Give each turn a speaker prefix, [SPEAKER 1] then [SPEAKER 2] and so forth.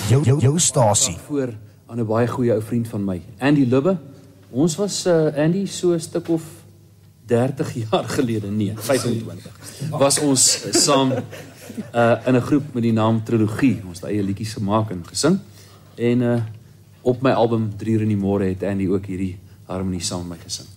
[SPEAKER 1] Jou stasie.
[SPEAKER 2] Voor aan 'n baie goeie ou vriend van my, Andy Lubbe. Ons was, Andy, so 'n stuk of 30 jaar gelede, nee, 25, was ons saam in 'n groep met die naam Trilogie. Ons het eie liedjies gemaak en gesing. En op my album 3 uur in die môre het Andy ook hierdie harmonie saam met my gesing.